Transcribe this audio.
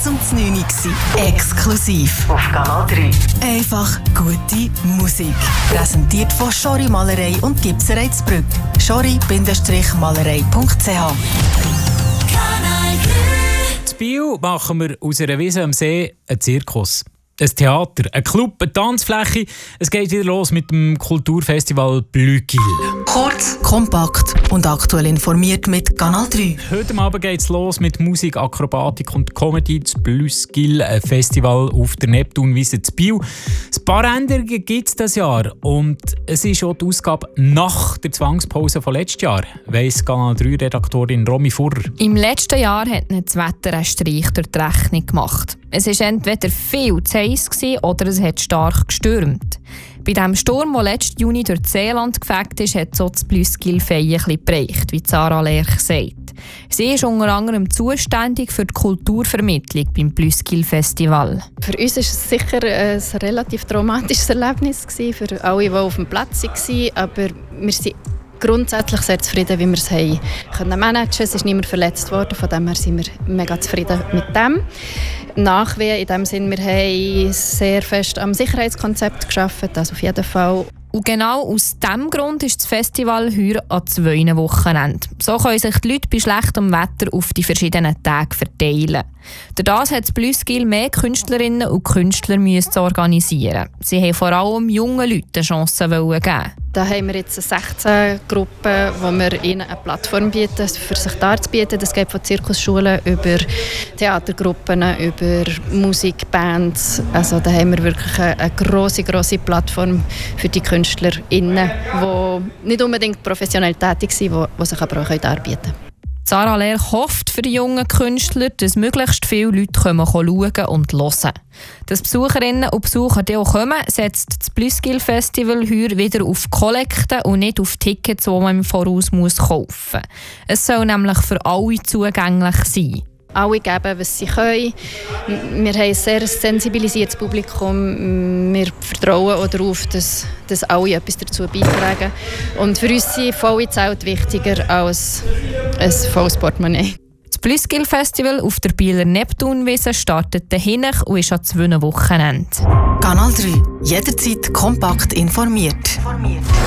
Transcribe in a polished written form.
zum 9 Uhr. Exklusiv auf Kanal 3. Einfach gute Musik. Präsentiert von Schori Malerei und Gipserei Zbrügg. schori-malerei.ch. In Biel machen wir aus einer Wiese am See einen Zirkus. Ein Theater, ein Club, eine Tanzfläche. Es geht wieder los mit dem Kulturfestival Blügil. Kurz, kompakt und aktuell informiert mit Kanal 3. Heute Abend geht es los mit Musik, Akrobatik und Comedy. Das Blügil Festival auf der Neptunwiese in Biel. Ein paar Änderungen gibt es dieses Jahr. Und es ist auch die Ausgabe nach der Zwangspause von letztes Jahr, weiss Kanal 3-Redaktorin Romy Furrer. Im letzten Jahr hat das Wetter einen Streich durch die Rechnung gemacht. Es war entweder viel zu heiß oder es hat stark gestürmt. Bei dem Sturm, der letzten Juni durch das Seeland gefegt ist, hat so das Blügil-Feier geprägt, wie Sarah Lerch sagt. Sie ist unter anderem zuständig für die Kulturvermittlung beim Blügil-Festival. Für uns war es sicher ein relativ traumatisches Erlebnis, für alle, die auf dem Platz waren. Aber wir sind grundsätzlich sehr zufrieden, wie wir es managen konnten. Es ist niemand verletzt worden, von dem her sind wir mega zufrieden mit dem. Nachwehen in dem Sinn, wir haben sehr fest am Sicherheitskonzept gearbeitet, das auf jeden Fall. Und genau aus diesem Grund ist das Festival heuer an 2 Wochenenden. So können sich die Leute bei schlechtem Wetter auf die verschiedenen Tage verteilen. Dadurch hat das Blügil mehr Künstlerinnen und Künstler müssen organisieren. Sie haben vor allem jungen Leuten eine Chance geben. Da haben wir jetzt 16 Gruppen, wo wir ihnen eine Plattform bieten, für sich darzubieten. Das geht von Zirkusschulen über Theatergruppen, über Musikbands. Also da haben wir wirklich eine grosse Plattform für die KünstlerInnen, die nicht unbedingt professionell tätig sind, die sich aber auch darbieten können. Sarah Lerch hofft für die jungen Künstler, dass möglichst viele Leute schauen und hören. Dass Besucherinnen und Besucher auch kommen, setzt das Blügil-Festival heuer wieder auf Kollekten und nicht auf Tickets, die man im Voraus kaufen muss. Es soll nämlich für alle zugänglich sein. Alle geben, was sie können. Wir haben ein sehr sensibilisiertes Publikum. Wir vertrauen auch darauf, dass alle etwas dazu beitragen. Und für uns sind volle Zelte wichtiger als ein volles Portemonnaie. Das Blügil-Festival auf der Bieler Neptunwiese startet dahin und ist an 2 Wochenenden. Kanal 3. Jederzeit kompakt informiert.